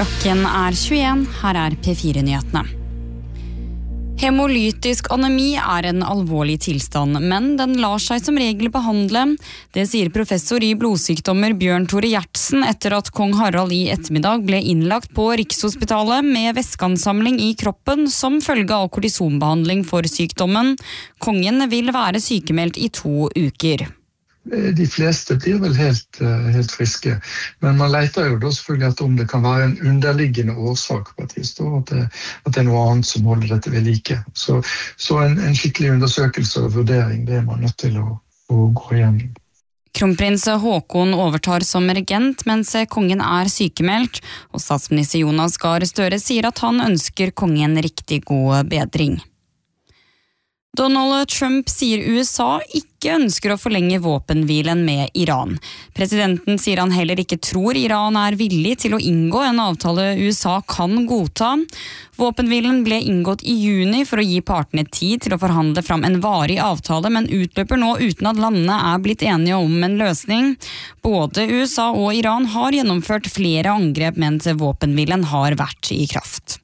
Klokken 21, her P4-nyhetene. Hemolytisk anemi en alvorlig tilstand, men den lar seg som regel behandle. Det sier professor i blodsykdommer Bjørn Tore Gjertsen etter at kong Harald i ettermiddag ble innlagt på Rikshospitalet med væskeansamling i kroppen som følge av kortisonbehandling for sykdommen. Kongen vil være sykemeldt i 2 uker. De fleste blir vel helt friske, men man leter jo da selvfølgelig etter om det kan være en underliggende årsak på et vis, at det noe annet som holder dette ved like. Så en skikkelig undersøkelse og vurdering, det man nødt til å gå igjennom. Kronprins Håkon overtar som regent, mens kongen sykemeldt, og statsminister Jonas Gahr Støre sier at han ønsker kongen riktig god bedring. Donald Trump sier USA ikke ønsker å forlenge våpenhvilen med Iran. Presidenten sier han heller ikke tror Iran villig til å inngå en avtale USA kan godta. Våpenhvilen ble inngått i juni for å gi partene tid til å forhandle fram en varig avtale, men utløper nå uten at landene blitt enige om en løsning. Både USA og Iran har gjennomført flere angrep mens våpenhvilen har vært i kraft.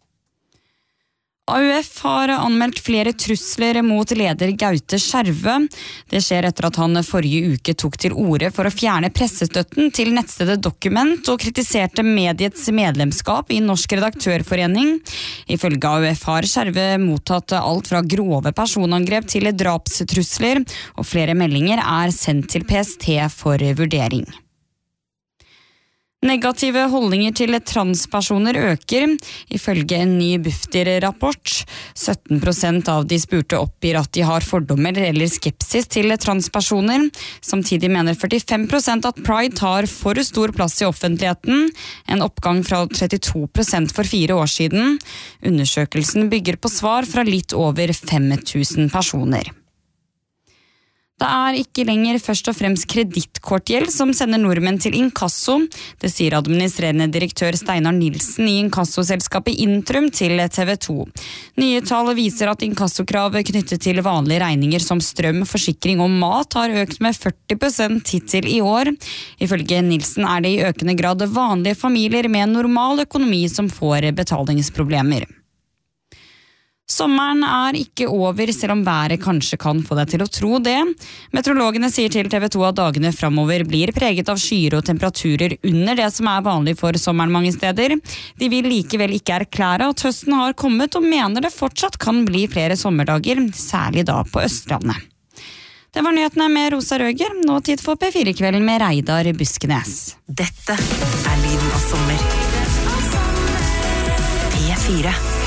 AUF har anmeldt flere trusler mot leder Gaute Skjervø. Det skjer etter at han forrige uke tok til orde for å fjerne pressestøtten til nettstedet Dokument og kritiserte mediets medlemskap i Norsk Redaktørforening. Ifølge AUF har Skjervø mottatt alt fra grove personangrep til drapstrusler, og flere meldinger sendt til PST for vurdering. Negative holdninger til transpersoner øker, ifølge en ny Bufdir-rapport. 17% av de spurte oppgir at de har fordommer eller skepsis til transpersoner. Samtidig mener 45% at Pride tar for stor plass i offentligheten, en oppgang fra 32% for 4 år siden. Undersøkelsen bygger på svar fra litt over 5000 personer. Det ikke lenger først og fremst kredittkortgjeld som sender nordmenn til inkasso. Det sier administrerende direktør Steinar Nilsen i inkassoselskapet Intrum til TV 2. Nye tall viser at inkassokrav knyttet til vanlige regninger som strøm, forsikring og mat har økt med 40% hittil i år. Ifølge Nilsen det i økende grad vanlige familier med normal økonomi som får betalingsproblemer. Sommeren ikke over, selv om været kanskje kan få deg til å tro det. Meteorologene sier til TV 2 at dagene fremover blir preget av skyer og temperaturer under det som vanlig for sommeren mange steder. De vil likevel ikke erklære at høsten har kommet, og mener det fortsatt kan bli flere sommerdager, særlig da på Østlandet. Det var nyhetene med Rosa Røger. Nå tid for P4-kvelden med Reidar Buskenes. Dette lyden av sommer. P4.